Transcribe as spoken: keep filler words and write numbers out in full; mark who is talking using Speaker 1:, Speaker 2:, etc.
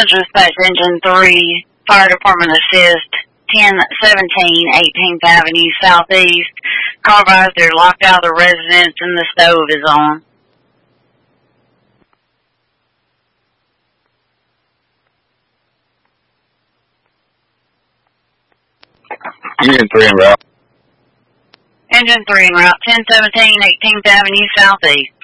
Speaker 1: Central Dispatch Engine three, Fire Department Assist, ten seventeen eighteenth Avenue Southeast. Car advised they're locked out of the residence and the stove is on.
Speaker 2: Engine three en route.
Speaker 1: Engine three en route, ten seventeen eighteenth Avenue Southeast.